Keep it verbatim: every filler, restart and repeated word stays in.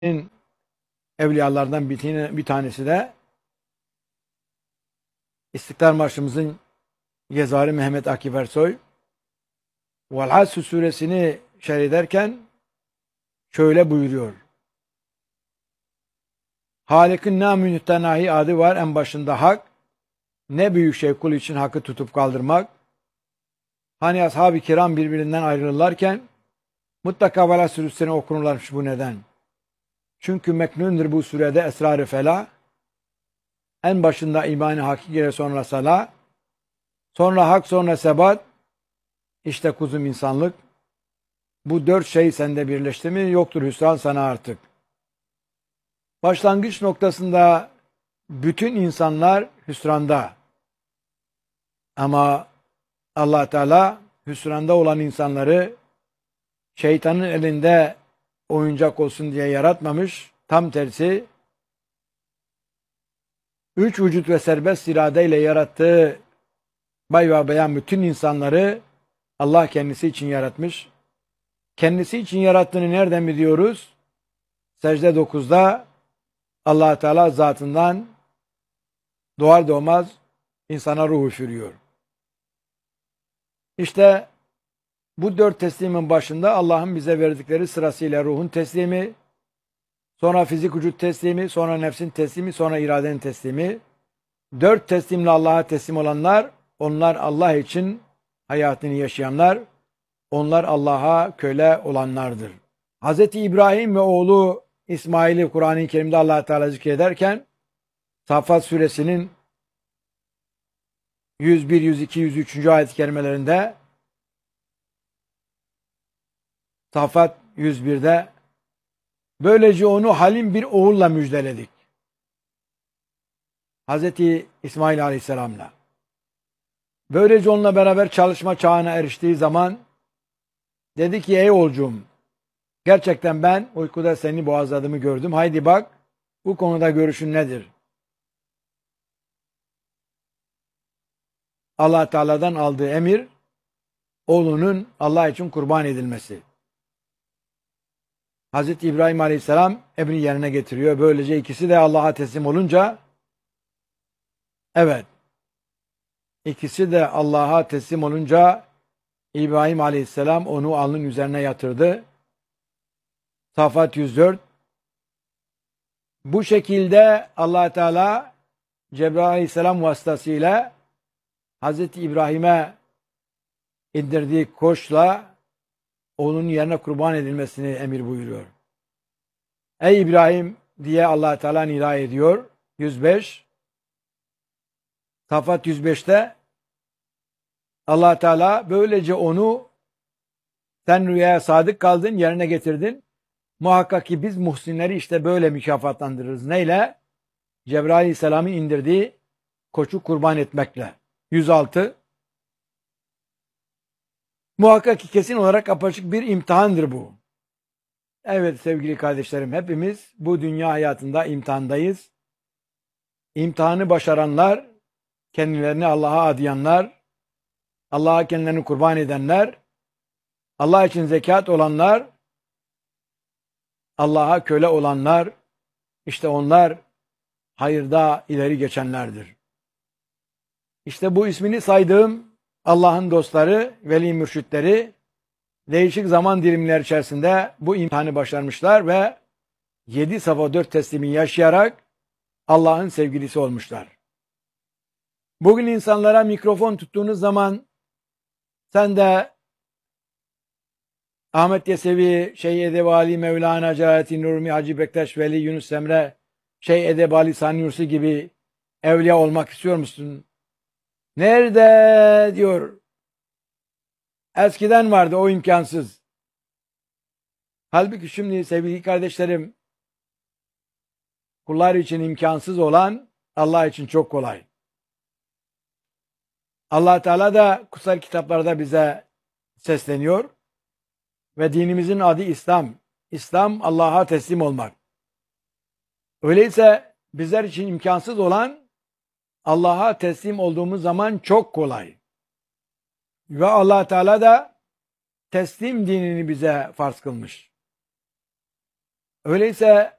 evliyalardan bir tanesi de İstiklal Marşımızın yazarı Mehmet Akif Ersoy Vel Asr suresini şerh ederken şöyle buyuruyor. Halik'in namünühtenahi adı var, en başında hak. Ne büyük şey kul için hakkı tutup kaldırmak. Hani ashab-ı kiram birbirinden ayrılırlarken mutlaka Vel Asr suresini okunurlarmış, bu neden? Çünkü meknundur bu surede esrar-ı felah. En başında iman-ı hakikire, sonra salah, sonra hak, sonra sebat, işte kuzum insanlık. Bu dört şey sende birleşti mi yoktur hüsran sana artık. Başlangıç noktasında bütün insanlar hüsranda. Ama Allah Teala hüsranda olan insanları şeytanın elinde oyuncak olsun diye yaratmamış. Tam tersi, üç vücut ve serbest iradeyle yarattığı bay ve beyan bütün insanları Allah kendisi için yaratmış. Kendisi için yarattığını nereden biliyoruz? Secde dokuzda Allah Teala zatından doğar doğmaz insana ruh üfürüyor. İşte bu dört teslimin başında Allah'ın bize verdikleri sırasıyla ruhun teslimi, sonra fizik vücut teslimi, sonra nefsin teslimi, sonra iradenin teslimi. Dört teslimle Allah'a teslim olanlar, onlar Allah için hayatını yaşayanlar, onlar Allah'a köle olanlardır. Hazreti İbrahim ve oğlu İsmail'i Kur'an-ı Kerim'de Allah Teala zikrederken Saffat suresinin yüz bir, yüz iki, yüz üç. ayet-i kerimelerinde, Saffat yüz birde böylece onu halim bir oğulla müjdeledik. Hazreti İsmail Aleyhisselam'la. Böylece onunla beraber çalışma çağına eriştiği zaman dedi ki, ey oğulcuğum, gerçekten ben uykuda seni boğazladığımı gördüm. Haydi bak, bu konuda görüşün nedir? Allah Teala'dan aldığı emir, oğlunun Allah için kurban edilmesi. Hazreti İbrahim Aleyhisselam emri yerine getiriyor. Böylece ikisi de Allah'a teslim olunca, evet, ikisi de Allah'a teslim olunca İbrahim Aleyhisselam onu alnının üzerine yatırdı. Saffat yüz dört. Bu şekilde Allah Teala Cebrail Aleyhisselam vasıtasıyla Hazreti İbrahim'e indirdiği koçla onun yerine kurban edilmesini emir buyuruyor. Ey İbrahim diye Allah Teala nida ediyor. yüz beş. Saffat yüz beşte Allah Teala böylece onu, sen rüyaya sadık kaldın, yerine getirdin. Muhakkak ki biz muhsinleri işte böyle mükafatlandırırız. Neyle? Cebrail Aleyhisselam'ın indirdiği koçu kurban etmekle. yüz altı. Muhakkak ki kesin olarak apaçık bir imtihandır bu. Evet sevgili kardeşlerim, hepimiz bu dünya hayatında imtihandayız. İmtihanı başaranlar, kendilerini Allah'a adayanlar, Allah'a kendilerini kurban edenler, Allah için zekat olanlar, Allah'a köle olanlar, işte onlar hayırda ileri geçenlerdir. İşte bu ismini saydığım Allah'ın dostları, veli mürşitleri değişik zaman dilimleri içerisinde bu imtihanı başarmışlar ve yedi safa dört teslimi yaşayarak Allah'ın sevgilisi olmuşlar. Bugün insanlara mikrofon tuttuğunuz zaman sen de Ahmet Yesevi, Şeyh Edebali, Mevlana Celaleddin Rumi, Hacı Bektaş Veli, Yunus Emre, Şeyh Edebali, Sani Nursi gibi evliya olmak istiyor musun? Nerede diyor. Eskiden vardı, o imkansız. Halbuki şimdi sevgili kardeşlerim, kullar için imkansız olan Allah için çok kolay. Allah Teala da kutsal kitaplarda bize sesleniyor ve dinimizin adı İslam. İslam Allah'a teslim olmak. Öyleyse bizler için imkansız olan Allah'a teslim olduğumuz zaman çok kolay. Ve Allah Teala da teslim dinini bize farz kılmış. Öyleyse